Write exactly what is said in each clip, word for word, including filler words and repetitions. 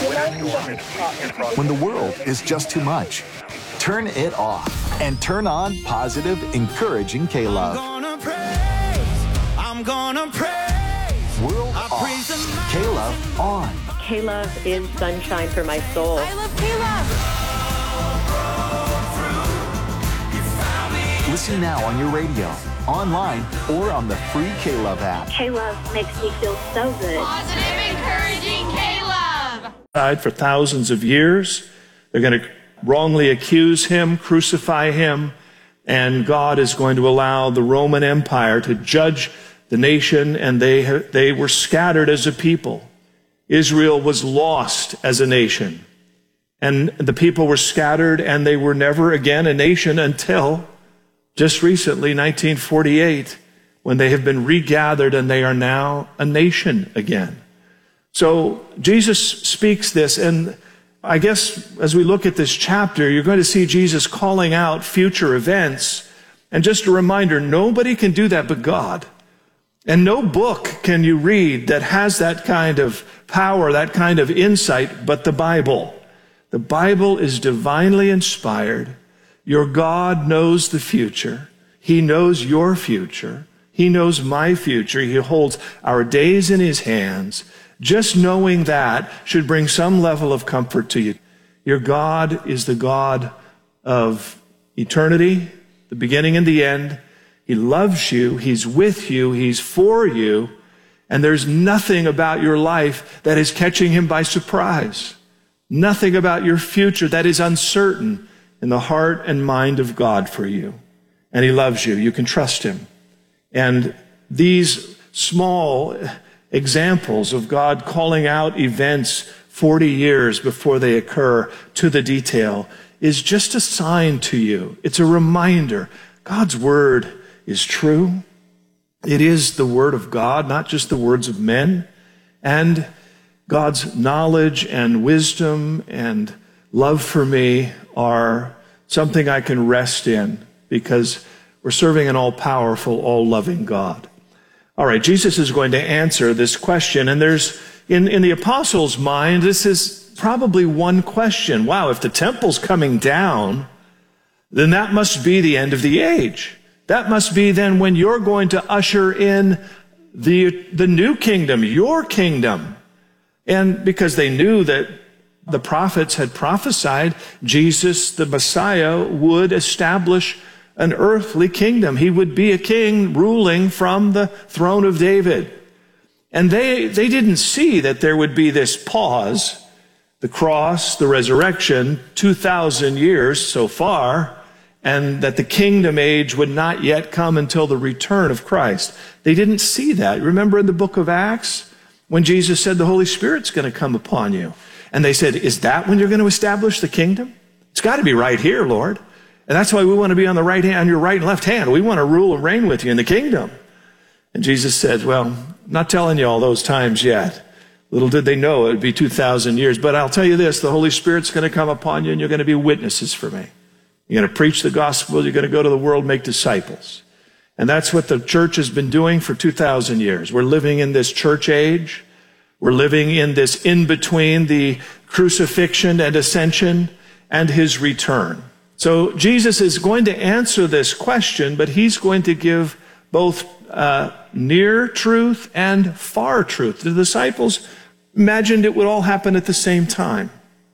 When the world is just too much, turn it off and turn on positive, encouraging K-Love. I'm gonna praise, I'm gonna praise. World off, K-Love on. K-Love is sunshine for my soul. I love K-Love. Listen now on your radio, online, or on the free K-Love app. K-Love makes me feel so good. Positive, encouraging K-Love. For thousands of years, they're going to wrongly accuse him, crucify him, and God is going to allow the Roman Empire to judge the nation, and they they were scattered as a people. Israel was lost as a nation, and the people were scattered, and they were never again a nation until just recently, nineteen forty-eight, when they have been regathered and they are now a nation again. So Jesus speaks this, and I guess as we look at this chapter, you're going to see Jesus calling out future events. And just a reminder, nobody can do that but God. And no book can you read that has that kind of power, that kind of insight, but the Bible. The Bible is divinely inspired. Your God knows the future. He knows your future. He knows my future. He holds our days in his hands. Just knowing that should bring some level of comfort to you. Your God is the God of eternity, the beginning and the end. He loves you. He's with you. He's for you. And there's nothing about your life that is catching him by surprise. Nothing about your future that is uncertain in the heart and mind of God for you. And he loves you. You can trust him. And these small examples of God calling out events forty years before they occur to the detail is just a sign to you. It's a reminder. God's word is true. It is the word of God, not just the words of men. And God's knowledge and wisdom and love for me are something I can rest in because we're serving an all-powerful, all-loving God. All right, Jesus is going to answer this question, and there's, in, in the apostles' mind, this is probably one question. Wow, if the temple's coming down, then that must be the end of the age. That must be then when you're going to usher in the, the new kingdom, your kingdom. And because they knew that the prophets had prophesied Jesus, the Messiah, would establish an earthly kingdom. He would be a king ruling from the throne of David. And they, they didn't see that there would be this pause, the cross, the resurrection, two thousand years so far, and that the kingdom age would not yet come until the return of Christ. They didn't see that. Remember in the book of Acts when Jesus said the Holy Spirit's going to come upon you? And they said, is that when you're going to establish the kingdom? It's got to be right here, Lord. And that's why we want to be on the right hand, on your right and left hand. We want to rule and reign with you in the kingdom. And Jesus said, well, I'm not telling you all those times yet. Little did they know it would be two thousand years. But I'll tell you this, the Holy Spirit's going to come upon you and you're going to be witnesses for me. You're going to preach the gospel. You're going to go to the world, make disciples. And that's what the church has been doing for two thousand years. We're living in this church age. We're living in this in-between the crucifixion and ascension and his return. So Jesus is going to answer this question, but he's going to give both uh, near truth and far truth. The disciples imagined it would all happen at the same time.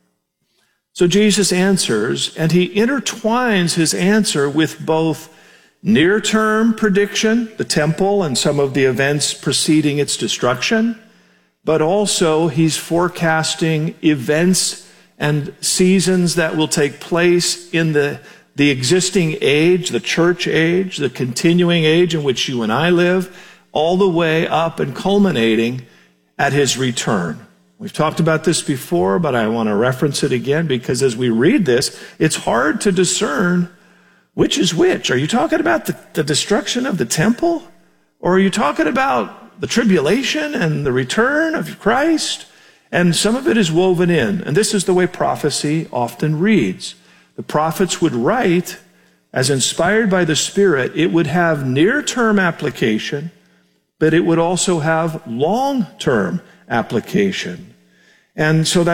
So Jesus answers, and he intertwines his answer with both near-term prediction, the temple and some of the events preceding its destruction, but also he's forecasting events and seasons that will take place in the, the existing age, the church age, the continuing age in which you and I live, all the way up and culminating at his return. We've talked about this before, but I want to reference it again because as we read this, it's hard to discern which is which. Are you talking about the, the destruction of the temple? Or are you talking about the tribulation and the return of Christ? And some of it is woven in. And this is the way prophecy often reads. The prophets would write, as inspired by the Spirit, it would have near-term application, but it would also have long-term application. And so that